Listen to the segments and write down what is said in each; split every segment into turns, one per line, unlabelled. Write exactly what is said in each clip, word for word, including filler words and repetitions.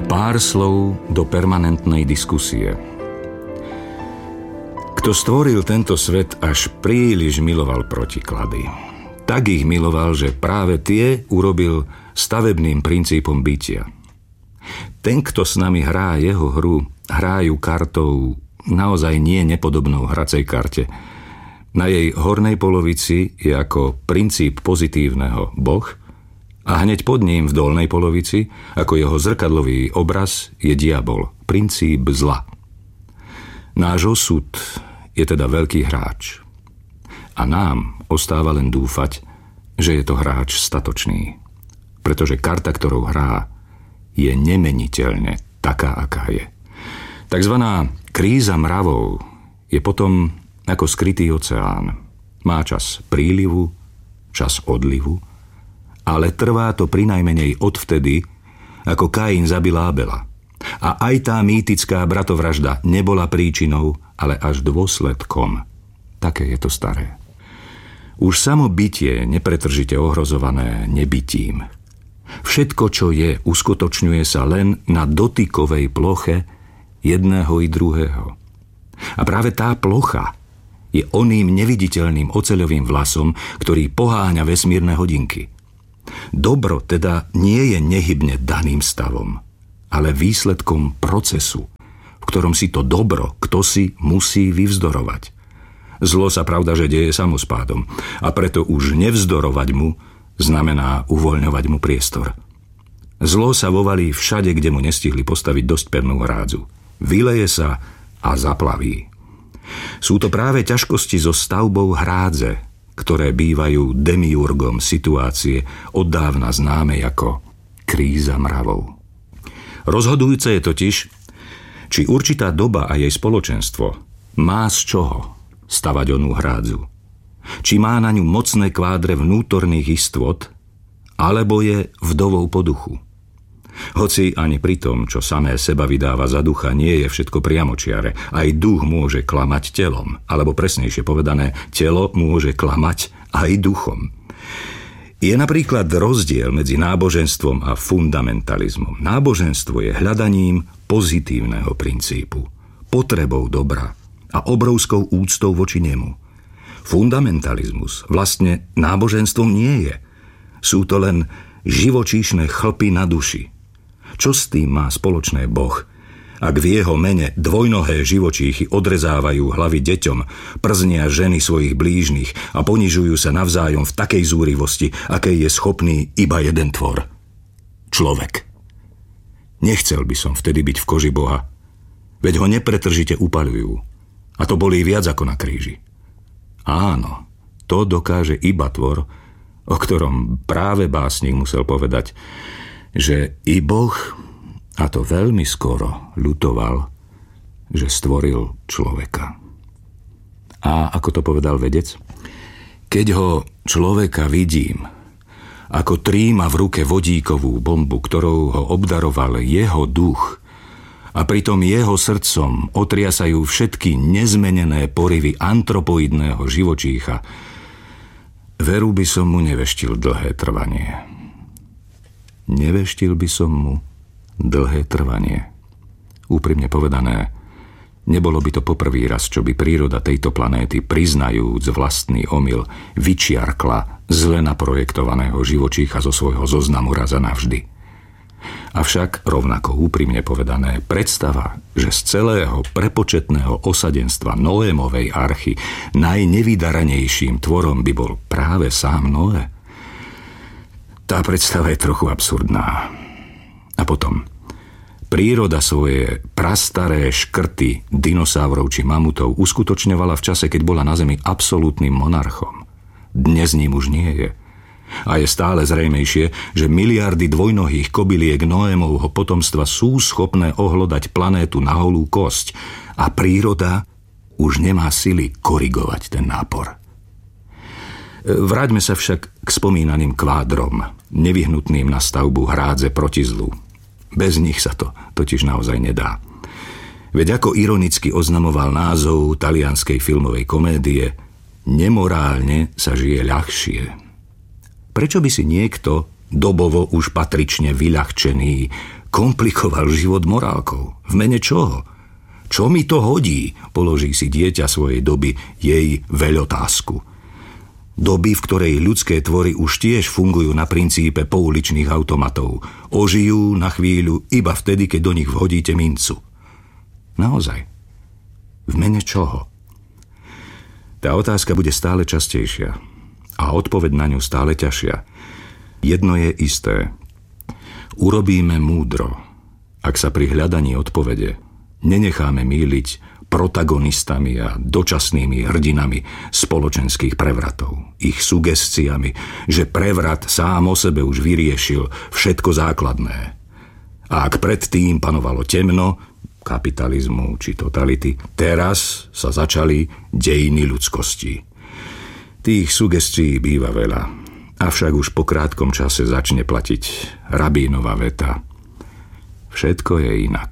Pár slov do permanentnej diskusie. Kto stvoril tento svet, až príliš miloval protiklady. Tak ich miloval, že práve tie urobil stavebným princípom bytia. Ten, kto s nami hrá jeho hru, hrajú kartou naozaj nie nepodobnou hracej karte. Na jej hornej polovici je ako princíp pozitívneho Boh a hneď pod ním v dolnej polovici, ako jeho zrkadlový obraz, je diabol, princíp zla. Náš osud je teda veľký hráč. A nám ostáva len dúfať, že je to hráč statočný. Pretože karta, ktorou hrá, je nemeniteľne taká, aká je. Takzvaná kríza mravov je potom ako skrytý oceán. Má čas prílivu, čas odlivu, ale trvá to prinajmenej odvtedy, ako Kain zabil Ábela. A aj tá mýtická bratovražda nebola príčinou, ale až dôsledkom. Také je to staré. Už samo bytie nepretržite ohrozované nebytím. Všetko, čo je, uskutočňuje sa len na dotykovej ploche jedného i druhého. A práve tá plocha je oným neviditeľným oceľovým vlasom, ktorý poháňa vesmírne hodinky. Dobro teda nie je nehybne daným stavom, ale výsledkom procesu, v ktorom si to dobro kdosi musí vyvzdorovať. Zlo sa pravda, že deje samospádom a preto už nevzdorovať mu znamená uvoľňovať mu priestor. Zlo sa vovalí všade, kde mu nestihli postaviť dosť pevnú hrádzu. Vyleje sa a zaplaví. Sú to práve ťažkosti so stavbou hrádze, ktoré bývajú demiurgom situácie oddávna známej ako kríza mravov. Rozhodujúce je totiž, či určitá doba a jej spoločenstvo má z čoho stavať onú hrádzu. Či má na ňu mocné kvádre vnútorných istôt, alebo je vdovou po duchu. Hoci ani pri tom, čo samé seba vydáva za ducha, nie je všetko priamočiare. Aj duch môže klamať telom, alebo presnejšie povedané, telo môže klamať aj duchom. Je napríklad rozdiel medzi náboženstvom a fundamentalizmom. Náboženstvo je hľadaním pozitívneho princípu, potrebou dobra a obrovskou úctou voči nemu. Fundamentalizmus vlastne náboženstvom nie je. Sú to len živočíšne chlpy na duši. Čo s tým má spoločné Boh, ak v jeho mene dvojnohé živočíchy odrezávajú hlavy deťom, prznia ženy svojich blížnych a ponižujú sa navzájom v takej zúrivosti, akej je schopný iba jeden tvor? Človek. Nechcel by som vtedy byť v koži Boha, veď ho nepretržite upaľujú. A to bolí viac ako na kríži. Áno, to dokáže iba tvor, o ktorom práve básnik musel povedať, že i Boh, a to veľmi skoro, ľutoval, že stvoril človeka. A ako to povedal vedec? Keď ho človeka vidím, ako tríma v ruke vodíkovú bombu, ktorou ho obdaroval jeho duch, a pritom jeho srdcom otriasajú všetky nezmenené porivy antropoidného živočícha, veru by som mu neveštil dlhé trvanie. Neveštil by som mu dlhé trvanie. Úprimne povedané, nebolo by to poprvý raz, čo by príroda tejto planéty, priznajúc vlastný omyl, vyčiarkla zle naprojektovaného živočícha zo svojho zoznamu raz a navždy. Avšak, rovnako úprimne povedané, predstava, že z celého prepočetného osadenstva Noémovej archy najnevydaranejším tvorom by bol práve sám Noé, tá predstava je trochu absurdná. A potom, príroda svoje prastaré škrty dinosaurov či mamutov uskutočňovala v čase, keď bola na Zemi absolútnym monarchom. Dnes ním už nie je. A je stále zrejmejšie, že miliardy dvojnohých kobyliek Noémovho potomstva sú schopné ohlodať planétu na holú kosť a príroda už nemá sily korigovať ten nápor. Vráťme sa však k spomínaným kvádrom, nevyhnutným na stavbu hrádze proti zlu. Bez nich sa to totiž naozaj nedá. Veď ako ironicky oznamoval názov talianskej filmovej komédie, nemorálne sa žije ľahšie. Prečo by si niekto, dobovo už patrične vyľahčený, komplikoval život morálkou. V mene čoho? Čo mi to hodí? Položí si dieťa svojej doby jej veľotázku. Doby, v ktorej ľudské tvory už tiež fungujú na princípe pouličných automatov. Ožijú na chvíľu iba vtedy, keď do nich vhodíte mincu. Naozaj. V mene čoho? Tá otázka bude stále častejšia a odpoveď na ňu stále ťažšia. Jedno je isté. Urobíme múdro, ak sa pri hľadaní odpovede nenecháme mýliť protagonistami a dočasnými hrdinami spoločenských prevratov, ich sugestiami, že prevrat sám o sebe už vyriešil všetko základné. A ak predtým panovalo temno, kapitalizmu či totality, teraz sa začali dejiny ľudskosti. Tých sugestií býva veľa, avšak už po krátkom čase začne platiť rabínova veta. Všetko je inak.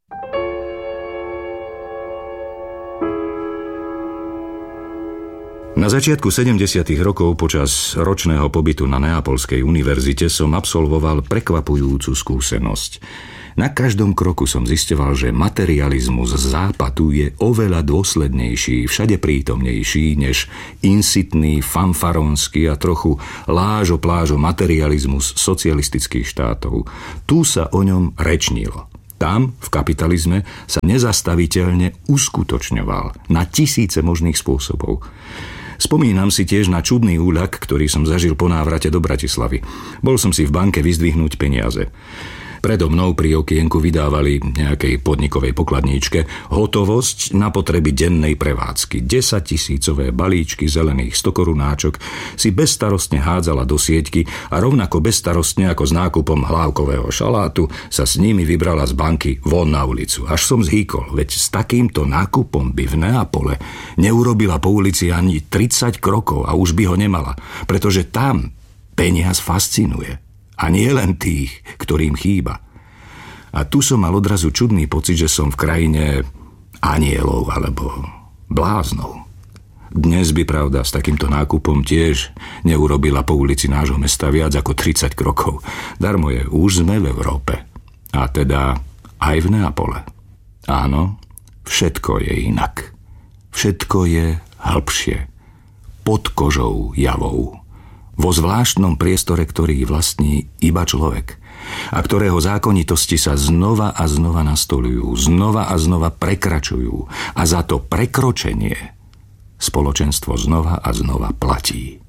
Na začiatku sedemdesiatych rokov počas ročného pobytu na Neapolskej univerzite som absolvoval prekvapujúcu skúsenosť. Na každom kroku som zisťoval, že materializmus z západu je oveľa dôslednejší, všade prítomnejší, než insitný, fanfaronský a trochu lážo-plážo materializmus socialistických štátov. Tu sa o ňom rečnilo. Tam, v kapitalizme, sa nezastaviteľne uskutočňoval na tisíce možných spôsobov. Spomínam si tiež na čudný úľak, ktorý som zažil po návrate do Bratislavy. Bol som si v banke vyzdvihnúť peniaze. Predo mnou pri okienku vydávali nejakej podnikovej pokladníčke hotovosť na potreby dennej prevádzky. desaťtisícové balíčky zelených stokorunáčok si bezstarostne hádzala do sieťky a rovnako bezstarostne ako s nákupom hlávkového šalátu sa s nimi vybrala z banky von na ulicu. Až som zhýkol, veď s takýmto nákupom by v Neapole neurobila po ulici ani tridsať krokov a už by ho nemala, pretože tam peniaz fascinuje. A nie len tých, ktorým chýba. A tu som mal odrazu čudný pocit, že som v krajine anielov alebo bláznov. Dnes by, pravda, s takýmto nákupom tiež neurobila po ulici nášho mesta viac ako tridsať krokov. Darmo je, už sme v Európe. A teda aj v Neapole. Áno, všetko je inak. Všetko je hlbšie. Pod kožou javou. Vo zvláštnom priestore, ktorý vlastní iba človek a ktorého zákonitosti sa znova a znova nastolujú, znova a znova prekračujú a za to prekročenie spoločenstvo znova a znova platí.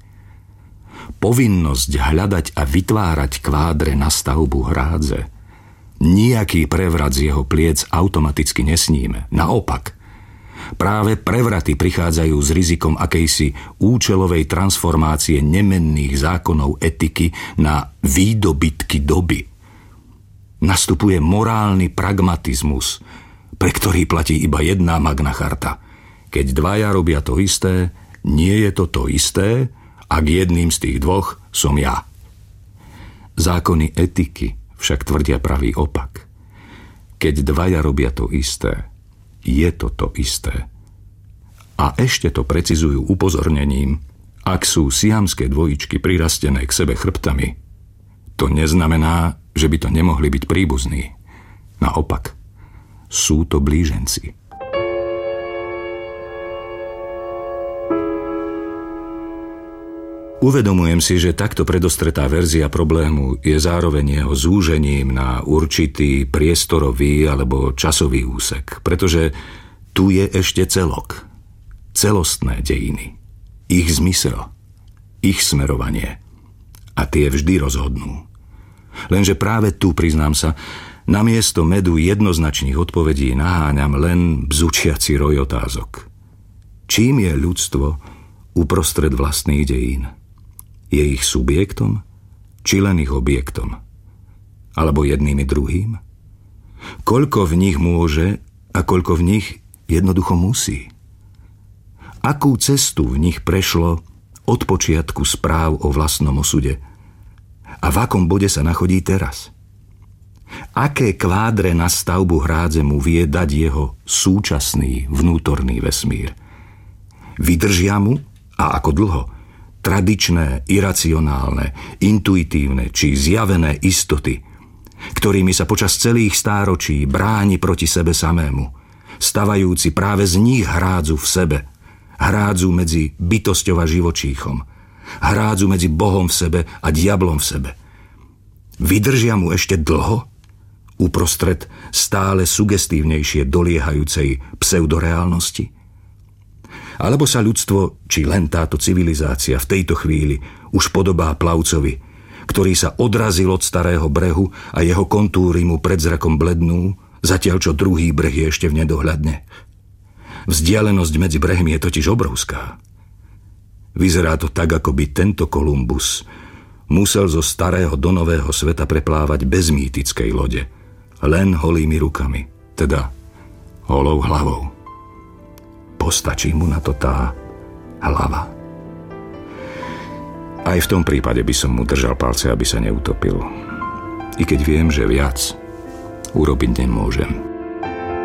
Povinnosť hľadať a vytvárať kvádre na stavbu hrádze. Nijaký prevrat z jeho pliec automaticky nesníme. Naopak, práve prevraty prichádzajú s rizikom akejsi účelovej transformácie nemenných zákonov etiky na výdobytky doby. Nastupuje morálny pragmatizmus, pre ktorý platí iba jedna Magna Charta. Keď dvaja robia to isté, nie je to to isté, ak jedným z tých dvoch som ja. Zákony etiky však tvrdia pravý opak. Keď dvaja robia to isté, je to to isté. A ešte to precizujú upozornením, ak sú siamské dvojičky prirastené k sebe chrbtami, to neznamená, že by to nemohli byť príbuzní. Naopak, sú to blíženci. Uvedomujem si, že takto predostretá verzia problému je zároveň jeho zúžením na určitý priestorový alebo časový úsek, pretože tu je ešte celok, celostné dejiny, ich zmysel, ich smerovanie a tie vždy rozhodnú. Lenže práve tu, priznám sa, namiesto medu jednoznačných odpovedí naháňam len bzučiaci roj otázok. Čím je ľudstvo uprostred vlastných dejín? Je ich subjektom, či len ich objektom? Alebo jedným i druhým? Koľko v nich môže a koľko v nich jednoducho musí? Akú cestu v nich prešlo od počiatku správ o vlastnom osude? A v akom bode sa nachodí teraz? Aké kvádre na stavbu hrádze mu vie dať jeho súčasný vnútorný vesmír? Vydržia mu a ako dlho tradičné, iracionálne, intuitívne či zjavené istoty, ktorými sa počas celých stáročí bráni proti sebe samému, stavajúci práve z nich hrádzu v sebe, hrádzu medzi bytosťou a živočíchom, hrádzu medzi Bohom v sebe a diablom v sebe. Vydržia mu ešte dlho uprostred stále sugestívnejšie doliehajúcej pseudoreálnosti? Alebo sa ľudstvo, či len táto civilizácia v tejto chvíli už podobá plavcovi, ktorý sa odrazil od starého brehu a jeho kontúry mu pred zrakom blednú, zatiaľ čo druhý breh je ešte v nedohľadne. Vzdialenosť medzi brehmi je totiž obrovská. Vyzerá to tak, ako by tento Kolumbus musel zo starého do nového sveta preplávať bez mýtickej lode, len holými rukami, teda holou hlavou. Postačí mu na to tá hlava. Aj v tom prípade by som mu držal palce, aby sa neutopil. I keď viem, že viac urobiť nemôžem.